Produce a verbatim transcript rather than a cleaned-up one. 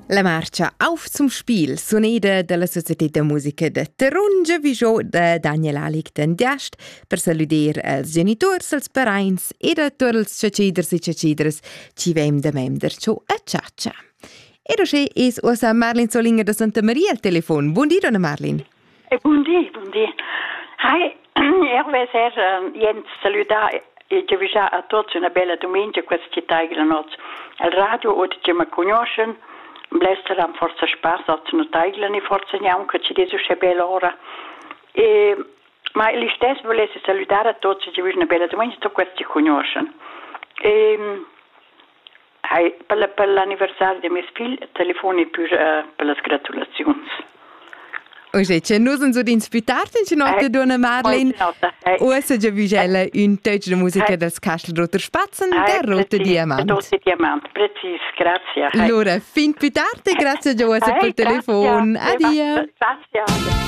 La marcia Auf zum Spiel, soneda della Società de Musica de Tarungia, visò de Daniel Alig den Diast, per saludir els genitors, els parains e de tots els ciaciders e ciacidres ci vem de memder ciò a ciaccia. E roche es osa Marlin Solinger de Santa Maria al telefon. Buon dia, donna Marlin. E buon dia, buon dia. Hai, io voglio uh, Jens salutare e ti avvisare a tutti una bella domenica questa taglia notte. Al radio o ti mi conoscono. Blester am forza spaß hat zu teilen e forza neanche ci deso che bella ora e ma li stessi volesse salutare a tutti ci una bella domenica to questi conoscono e hai per, per l'anniversario di mio figlio telefoni per uh, per le gratulazioni. Oje, c'è noi sono di inspitarte in notte donna Marlin. O se già vigela un touch de musica del Castel Roter Spatzen der Rote Diamant. Rote Diamant, precis, grazie. Allora, fin più tardi, grazie a Giovanni per il telefono. Addio. Grazie.